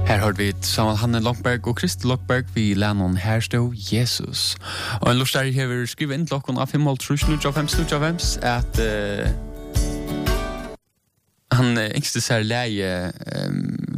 Her har vi Samuel Hanne Lockberg og Kristi Lockberg vi lænon Her stod Jesus. Og en lustari hever skrivet inn klokken av 5.30 at han yngste seg leie